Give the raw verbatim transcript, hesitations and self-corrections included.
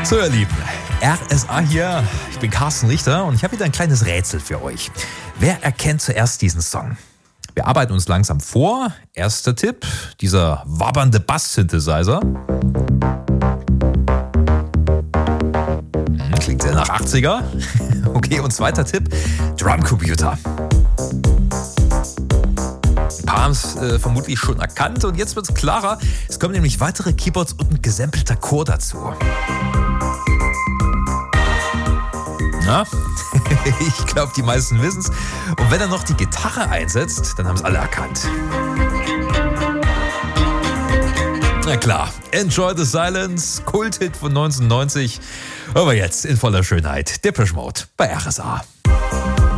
So, ihr Lieben, R S A hier. Ich bin Carsten Richter und ich habe wieder ein kleines Rätsel für euch. Wer erkennt zuerst diesen Song? Wir arbeiten uns langsam vor. Erster Tipp, dieser wabbernde Bass-Synthesizer. Hm, klingt sehr nach achtziger. Okay, und zweiter Tipp, Drumcomputer. Ein paar haben es äh, vermutlich schon erkannt und jetzt wird es klarer. Es kommen nämlich weitere Keyboards und ein gesampelter Chor dazu. Na? Ich glaube, die meisten wissen es. Und wenn er noch die Gitarre einsetzt, dann haben es alle erkannt. Na klar, Enjoy the Silence, Kulthit von neunzehnhundertneunzig. Aber jetzt in voller Schönheit, Depeche Mode bei R S A.